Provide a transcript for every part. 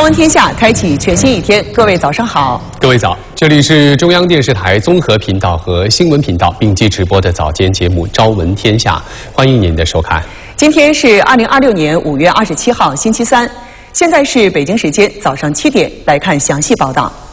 朝闻天下，开启全新一天。各位早上好， 各位早，这里是中央电视台综合频道和新闻频道并机直播的早间节目《朝闻天下》，欢迎您的收看。 今天是2026年5月27号，星期三，现在是北京时间早上7点，来看详细报道。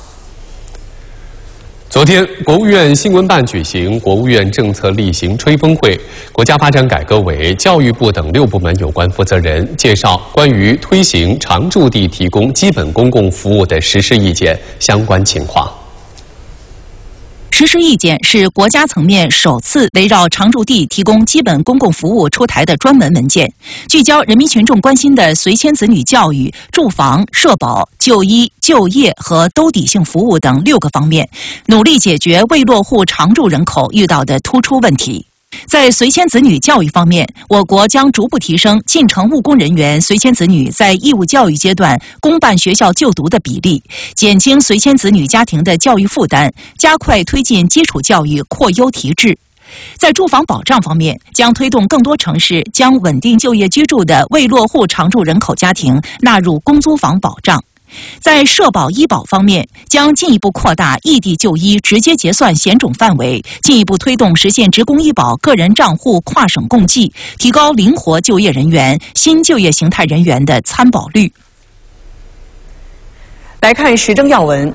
昨天，国务院新闻办举行国务院政策例行吹风会，国家发展改革委、教育部等6部门有关负责人介绍关于推行常住地提供基本公共服务的实施意见相关情况。 实施意见是国家层面首次围绕常住地提供基本公共服务出台的专门文件，聚焦人民群众关心的随迁子女教育、住房、社保、就医、就业和兜底性服务等6个方面，努力解决未落户常住人口遇到的突出问题。在随迁子女教育方面，我国将逐步提升进城务工人员随迁子女在义务教育阶段公办学校就读的比例，减轻随迁子女家庭的教育负担，加快推进基础教育扩优提质。在住房保障方面，将推动更多城市将稳定就业居住的未落户常住人口家庭纳入公租房保障。在社保医保方面，将进一步扩大异地就医直接结算险种范围，进一步推动实现职工医保个人账户跨省共计，提高灵活就业人员、新就业形态人员的参保率。 来看时政要闻。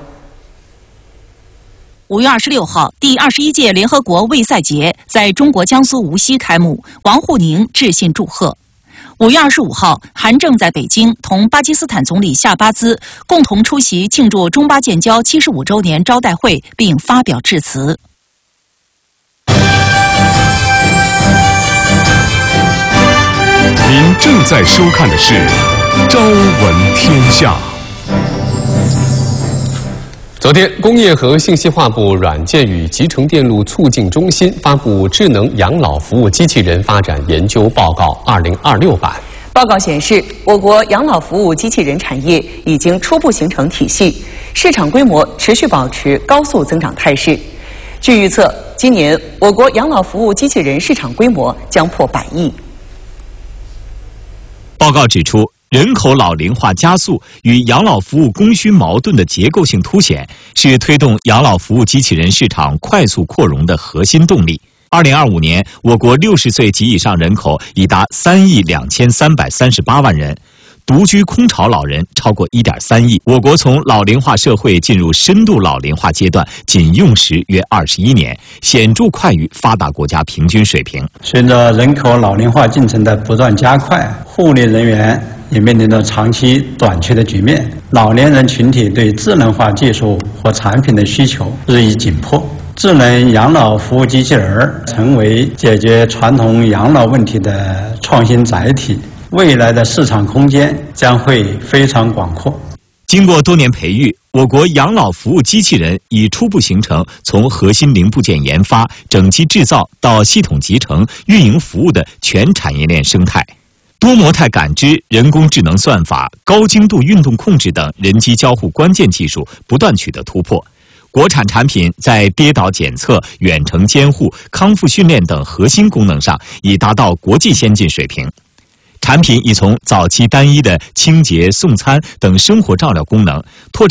5月26号，第21届联合国卫赛节在中国江苏无锡开幕，王沪宁致信祝贺。5月25号，韩正在北京同巴基斯坦总理夏巴兹共同出席庆祝中巴建交75周年招待会，并发表致辞。 您正在收看的是《朝闻天下》。 昨天，工业和信息化部软件与集成电路促进中心发布《智能养老服务机器人发展研究报告2026版》。 报告显示，我国养老服务机器人产业已经初步形成体系，市场规模持续保持高速增长态势。据预测，今年我国养老服务机器人市场规模将破100亿。 报告指出，人口老龄化加速与养老服务供需矛盾的结构性凸显，是推动养老服务机器人市场快速扩容的核心动力。2025年，我国60岁及以上人口已达3亿2338万人，独居空巢老人超过1.3亿。我国从老龄化社会进入深度老龄化阶段，仅用时约21年，显著快于发达国家平均水平。 随着人口老龄化进程的不断加快，护理人员也面临着长期短缺的局面，老年人群体对智能化技术和产品的需求日益紧迫。智能养老服务机器人成为解决传统养老问题的创新载体，未来的市场空间将会非常广阔。 经过多年培育，我国养老服务机器人已初步形成从核心零部件研发、整机制造到系统集成、运营服务的全产业链生态。多模态感知、人工智能算法、高精度运动控制等人机交互关键技术不断取得突破。国产产品在跌倒检测、远程监护、康复训练等核心功能上已达到国际先进水平。产品已从早期单一的清洁、送餐等生活照料功能，拓展